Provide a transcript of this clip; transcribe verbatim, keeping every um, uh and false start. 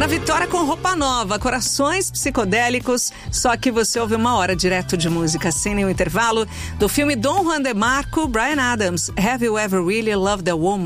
Ana Vitória com Roupa Nova, Corações Psicodélicos, só que você ouve uma hora direto de música sem nenhum intervalo, do filme Dom Juan de Marco, Bryan Adams, Have You Ever Really Loved a Woman?